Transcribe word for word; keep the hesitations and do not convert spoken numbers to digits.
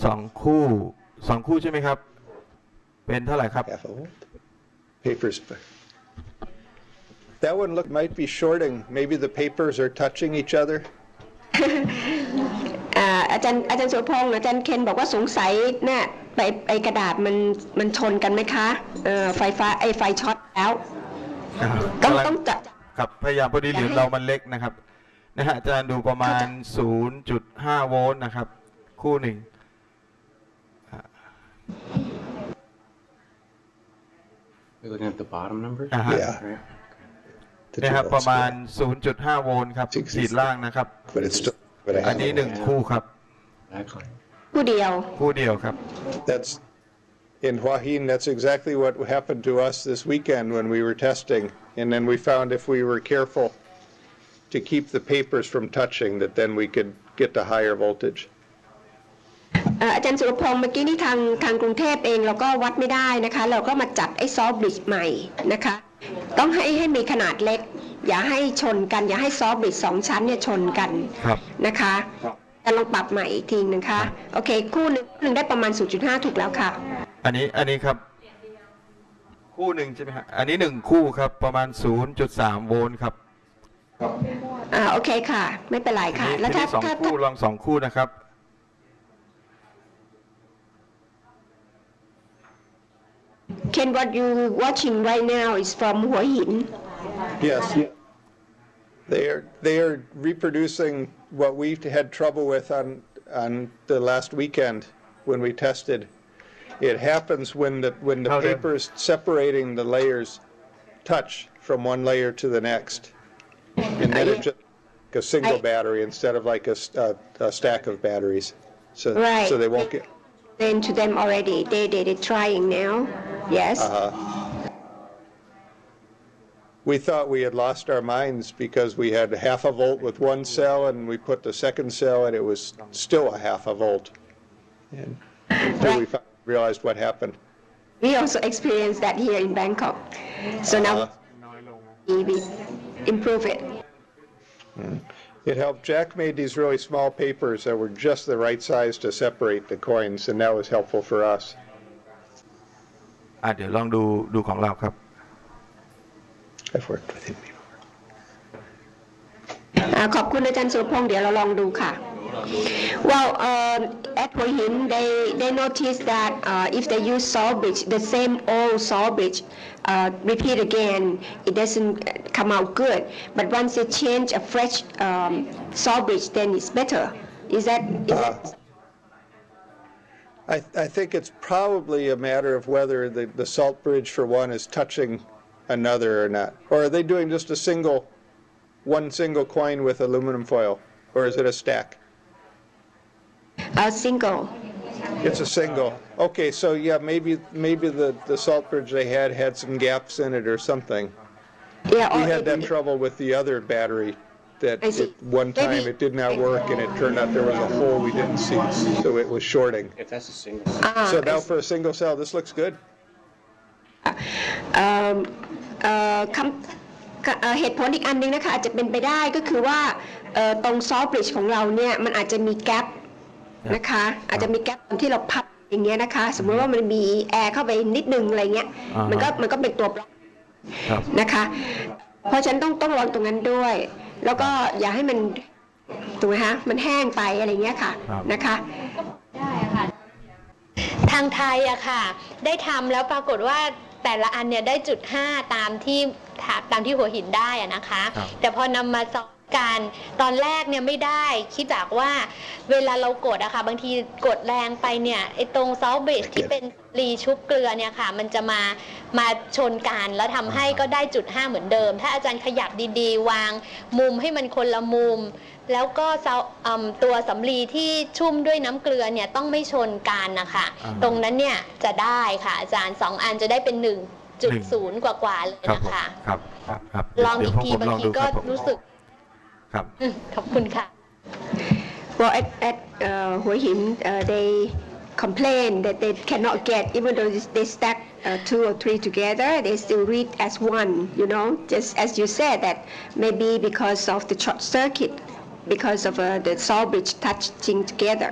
สองคู่สองคู่ใช่ไหมครับเป็นเท่าไหร่ครับ Half a volt. Papers. That one look might be shorting. Maybe the papers are touching each other. อาจารย์อาจารย์สุรพงษ์อาจารย์เคนบอกว่าสงสัยเนี่ยไปไอกระดาษมันมันชนกันไหมคะไฟฟ้าไอไฟช็อตแล้วต้องต้องจับครับพยายามพอดีหรือเรามันเล็กนะครับนะฮะอาจารย์ดูประมาณ ศูนย์จุดห้า โวลต์นะครับคู่หนึ่ง Looking at the bottom number นะครับประมาณ ศูนย์จุดห้า โวลต์ครับขีดล่างนะครับอันนี้หนึ่งคู่ครับคู่เดียวคู่เดียวครับ That's in Hua Hin. That's exactly what happened to us this weekend when we were testing, and then we found if we were careful to keep the papers from touching, that then we could get the higher voltage. อาจารย์สุรพงษ์เมื่อกี้นี่ทางทางกรุงเทพเองเราก็วัดไม่ได้นะคะเราก็มาจัดไอ้ซอฟต์บริดจ์ใหม่นะคะต้องให้ให้มีขนาดเล็กอย่าให้ชนกันอย่าให้ซอฟต์บริดจ์สองชั้นเนี่ยชนกันนะคะจะลองปรับใหม่อีกทีนึงค่ะโอเคคู่หนึ่งหนึ่งได้ประมาณ ศูนย์จุดห้า ถูกแล้วค่ะอันนี้อันนี้ครับคู่หนึ่งใช่ไหมครับอันนี้หนึ่งคู่ครับประมาณ ศูนย์จุดสาม โวลต์ครับอ่าโอเคค่ะไม่เป็นไรค่ะแล้วถ้าสองคู่ลองสองคู่นะครับ Ken, what you watching right now is from Hua Hin. Yes, they are they are reproducing what we had trouble with on on the last weekend when we tested. It happens when the when the papers separating the layers touch from one layer to the next, and then it's just like a single battery instead of like a, a, a stack of batteries. So right. so they won't get. Then to them already. They they they're trying now. Yes. Uh-huh. We thought we had lost our minds because we had half a volt with one cell and we put the second cell and it was still a half a volt. And until right. we found, realized what happened. We also experienced that here in Bangkok. So uh-huh. now we improve it. Mm. It helped. Jack made these really small papers that were just the right size to separate the coins, and that was helpful for us. อ่ะเดี๋ยวลองดูดูของเราครับ I've worked with him before. ขอบคุณอาจารย์สุรพงษ์เดี๋ยวเราลองดูค่ะ Well, uh, at Hua Hin, they they noticed that uh, if they use saw bridge, the same old saw bridge, uh, repeat again, it doesn't come out good. But once they change a fresh um, saw bridge, then it's better. Is that? Is uh, that I, I think it's probably a matter of whether the, the salt bridge for one is touching another or not. Or are they doing just a single, one single coin with aluminum foil? Or is it a stack? A single. It's a single. Okay, so yeah, maybe maybe the, the salt bridge they had had some gaps in it or something. Yeah. We had that trouble with the other battery. That it, one time it did not work and it turned out there was a hole we didn't see, so it was shorting. If that's a single. Ah, so now for a single cell, this looks good. Um, uh, คำเหตุผลอีกอันนึงนะคะอาจจะเป็นไปได้ก็คือว่าตรงซอฟต์บริดจ์ของเราเนี่ยมันอาจจะมีแกปนะคะอาจจะมีแกปที่เราพับอย่างเงี้ยนะคะสมมติว่ามันมีแอร์เข้าไปนิดนึงอะไรเงี้ยมันก็มันก็เป็นตัวบล็อกนะคะเพราะฉะนั้นต้องต้องลองตรงนั้นด้วยแล้วก็อย่าให้มันถูกไหมคะมันแห้งไปอะไรเงี้ยค่ะนะคะได้ค่ะทางไทยอะค่ะได้ทำแล้วปรากฏว่าแต่ละอันเนี่ยได้จุดห้าตามที่ตามที่หัวหินได้อะนะคะแต่พอนำมาซ้อมกันตอนแรกเนี่ยไม่ได้คิดจากว่าเวลาเรากดอะค่ะบางทีกดแรงไปเนี่ยไอ้ตรงซอฟต์เบสที่เป็นรีชุบเกลือเนี่ยค่ะมันจะมามาชนกันแล้วทำให้ก็ได้จุดห้าเหมือนเดิมถ้าอาจารย์ขยับดีๆวางมุมให้มันคนละมุมแล้วก็ตัวสำลีที่ชุ่มด้วยน้ำเกลือเนี่ยต้องไม่ชนกันนะคะตรงนั้นเนี่ยจะได้ค่ะอาจารย์สองอันจะได้เป็นหนึ่งจุดศูนย์กว่าๆเลยนะคะลองอีกทีบางทีก็รู้สึกขอบคุณค่ะ Well, at at uh, Hua Hin, uh, they complain that they cannot get, even though they stack uh, two or three together, they still read as one. You know, just as you said that maybe because of the short circuit, because of uh, the saw bridge touching together.